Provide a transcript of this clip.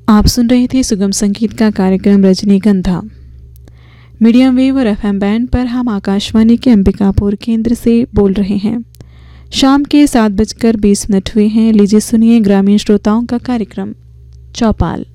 आप सुन रहे थे सुगम संगीत का कार्यक्रम रजनीगंधा। मीडियम वेव और एफएम बैंड पर हम आकाशवाणी के अंबिकापुर केंद्र से बोल रहे हैं। शाम के 7:20 हुए हैं। लीजिए सुनिए ग्रामीण श्रोताओं का कार्यक्रम चौपाल।